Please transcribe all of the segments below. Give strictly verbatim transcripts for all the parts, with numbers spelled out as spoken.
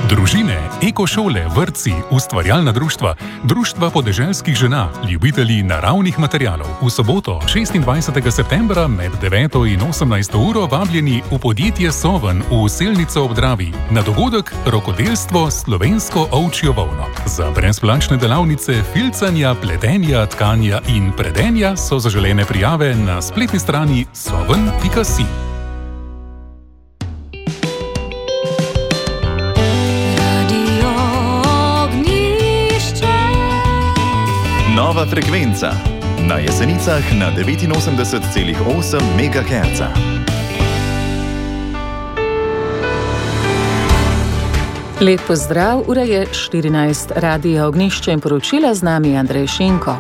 Družine, ekošole, vrtci, ustvarjalna društva, društva podeželskih žena, ljubitelji naravnih materialov. V soboto, šestindvajsetega septembra med deveto in osemnajsto uro vabljeni v podjetje Soven v Selnico ob Dravi na dogodek Rokodelstvo s slovensko ovčjo volno. Za brezplačne delavnice filcanja, pletenja, tkanja in predenja so zaželene prijave na spletni strani soven pika si. Nova frekvenca na Jesenicah na devetinosemdeset celih osem megaherca. Lep pozdrav, ura je štirinajst, Radio Ognjišče in poročila, z nami Andrej Šinko.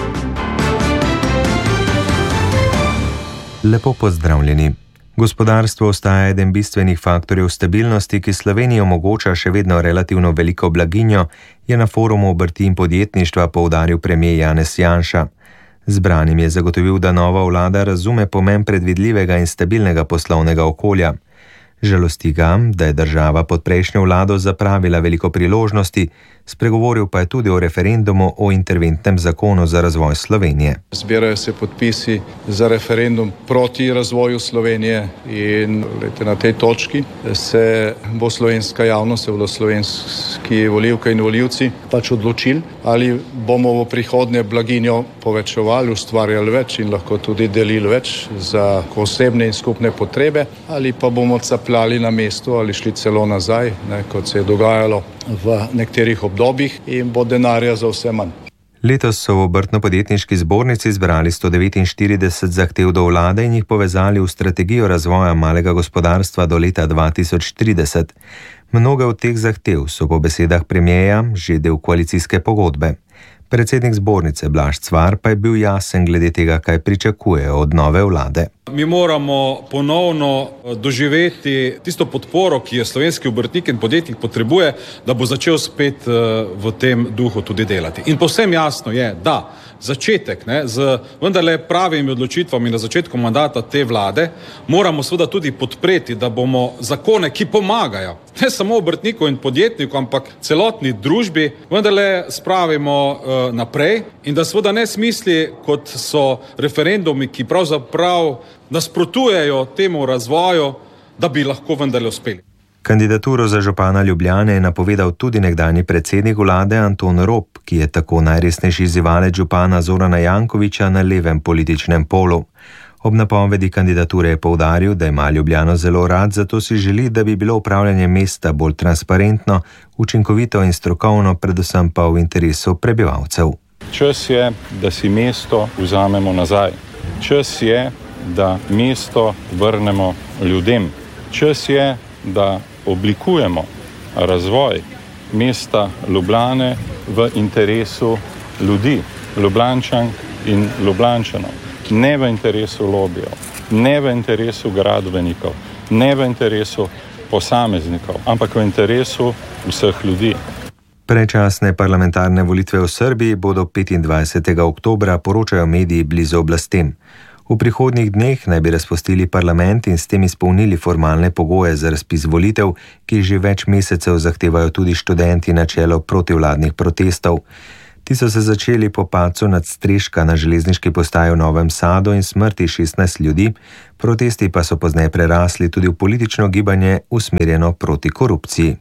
Lepo pozdravljeni. Gospodarstvo ostaja eden bistvenih faktorjev stabilnosti, ki Sloveniji omogoča še vedno relativno veliko blaginjo, je na forumu obrti in podjetništva poudaril premier Janez Janša. Zbranim je zagotovil, da nova vlada razume pomen predvidljivega in stabilnega poslovnega okolja. Žalosti ga, da je država pod prejšnjo vlado zapravila veliko priložnosti, spregovoril pa je tudi o referendumu o interventnem zakonu za razvoj Slovenije. Zbirajo se podpisi za referendum proti razvoju Slovenije in lete, na tej točki se bo slovenska javnost, se bodo slovenski volivke in volivci pač odločili, ali bomo v prihodnje blaginjo povečevali, ustvarjali več in lahko tudi delili več za osebne in skupne potrebe, ali pa bomo capljali na mestu ali šli celo nazaj, ne, kot se je dogajalo v nekaterih obdobjih in bo denarja za vse manj. Letos so v Obrtno-podjetniški zbornici zbrali sto devetinštirideset zahtev do vlade in jih povezali v strategijo razvoja malega gospodarstva do leta dva tisoč trideset. Mnoge od teh zahtev so po besedah premierja že del koalicijske pogodbe. Predsednik zbornice Blaž Cvar pa je bil jasen glede tega, kaj pričakuje od nove vlade. Mi moramo ponovno doživeti tisto podporo, ki je slovenski obrtnik in podjetnik potrebuje, da bo začel spet v tem duhu tudi delati. In povsem jasno je, da začetek ne, z vendarle pravimi odločitvami na začetku mandata te vlade moramo seveda tudi podpreti, da bomo zakone, ki pomagajo ne samo obrtniku in podjetniku, ampak celotni družbi, vendarle spravimo uh, naprej in da seveda ne smisli, kot so referendumi, ki pravzaprav nasprotujejo temu razvoju, da bi lahko vendarle uspeli. Kandidaturo za župana Ljubljane je napovedal tudi nekdanji predsednik vlade Anton Rop, ki je tako najresnejši izzivalec župana Zorana Jankovića na levem političnem polu. Ob napovedi kandidature je poudaril, da ima Ljubljano zelo rad, zato si želi, da bi bilo upravljanje mesta bolj transparentno, učinkovito in strokovno, predvsem pa v interesu prebivalcev. Čas je, da si mesto vzamemo nazaj. Čas je, da mesto vrnemo ljudem. Čas je, da oblikujemo razvoj mesta Ljubljane v interesu ljudi, Ljubljančank in Ljubljančanov. Ne v interesu lobijev, ne v interesu gradbenikov, ne v interesu posameznikov, ampak v interesu vseh ljudi. Predčasne parlamentarne volitve v Srbiji bodo petindvajsetega oktobra, poročajo mediji blizu oblastem. V prihodnjih dneh naj bi razpustili parlament in s tem izpolnili formalne pogoje za razpis volitev, ki že več mesecev zahtevajo tudi študenti na čelo protivladnih protestov. Ti so se začeli po padcu nadstreška na železniški postaji v Novem Sadu in smrti šestnajst ljudi, protesti pa so pozneje prerasli tudi v politično gibanje usmerjeno proti korupciji.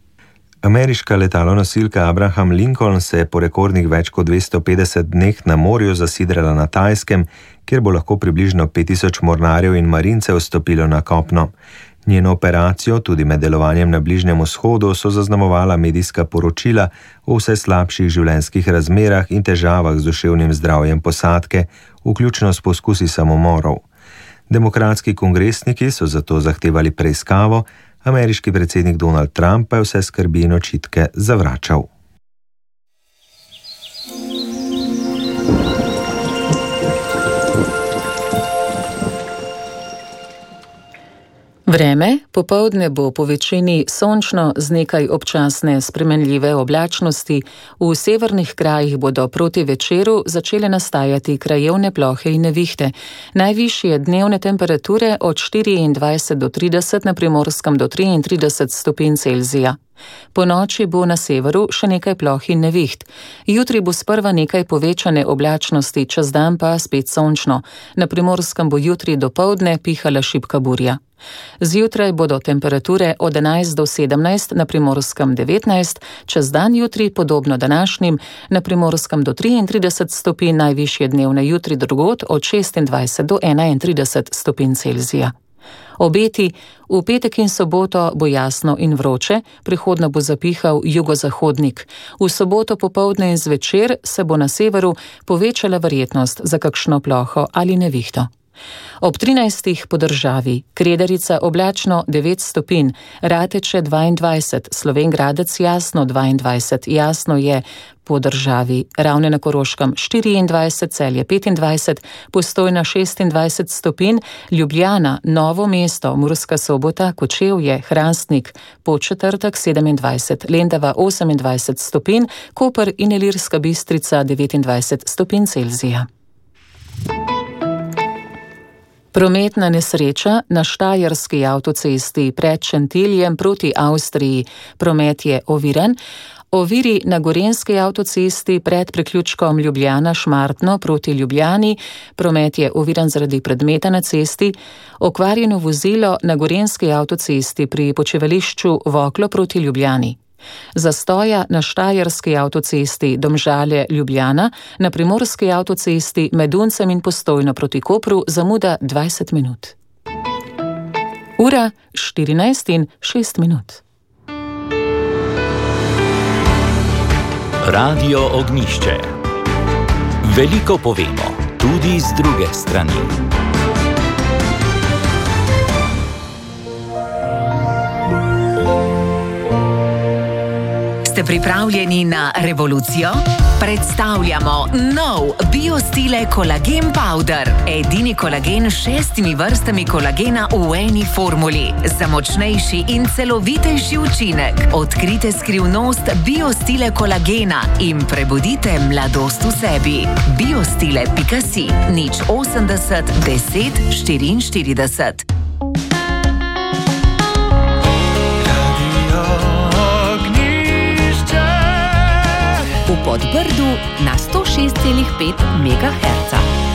Ameriška letalonosilka Abraham Lincoln se je po rekordnih več kot dvesto petdeset dneh na morju zasidrala na Tajskem, kjer bo lahko približno pet tisoč mornarjev in marincev stopilo na kopno. Njeno operacijo, tudi med delovanjem na Bližnjem vzhodu, so zaznamovala medijska poročila o vse slabših življenjskih razmerah in težavah z duševnim zdravjem posadke, vključno s poskusi samomorov. Demokratski kongresniki so zato zahtevali preiskavo, ameriški predsednik Donald Trump pa je vse skrbi in očitke zavračal. Vreme, popoldne bo po večini sončno z nekaj občasne spremenljive oblačnosti, v severnih krajih bodo proti večeru začele nastajati krajevne plohe in nevihte. Najvišje dnevne temperature od štiriindvajset do trideset, na Primorskem do triintrideset stopinj Celzija. Po noči bo na severu še nekaj ploh in neviht. Jutri bo sprva nekaj povečane oblačnosti, čez dan pa spet sončno. Na Primorskem bo jutri dopoldne pihala šibka burja. Zjutraj bodo temperature od enajst do sedemnajst, na Primorskem devetnajst, čez dan jutri podobno današnjim, na Primorskem do triintrideset stopinj, najvišje dnevne jutri drugod od šestindvajset do enaintrideset stopinj Celzija. Obeti: v petek in soboto bo jasno in vroče, prihodnjo bo zapihal jugozahodnik. V soboto popoldne in zvečer se bo na severu povečala verjetnost za kakšno ploho ali nevihto. Ob trinajstih po državi: Kredarica oblačno devet stopinj, Rateče dvaindvajset, Slovenj Gradec jasno dvaindvajset, jasno je po državi, Ravne na Koroškem štiriindvajset, Celje petindvajset, Postojna šestindvajset stopinj, Ljubljana, Novo mesto, Murska Sobota, Kočevje, Hrastnik, Podčetrtek sedemindvajset, Lendava osemindvajset stopinj, Koper in Ilirska Bistrica devetindvajset stopinj Celzija. Prometna nesreča na Štajerski avtocesti pred Šentiljem proti Avstriji. Promet je oviran. Oviri na Gorenjski avtocesti pred priključkom Ljubljana-Šmartno proti Ljubljani. Promet je oviran zaradi predmeta na cesti. Okvarjeno vozilo na Gorenjski avtocesti pri počivališču Voklo proti Ljubljani. Zastoja na Štajerski avtocesti Domžale-Ljubljana, na Primorski avtocesti med Uncem in Postojno proti Kopru zamuda dvajset minut. Ura štirinajst in šest minut. Radio Ognjišče. Veliko povemo, tudi z druge strani. Ste pripravljeni na revolucijo? Predstavljamo nov Biostile Kolagen Powder. Edini kolagen s šestimi vrstami kolagena v eni formuli. Za močnejši in celovitejši učinek. Odkrite skrivnost Biostile kolagena in prebudite mladost v sebi. Biostile pika si, nič osemdeset deset štiriinštirideset. V Podbrdu na sto šest celih pet megaherca.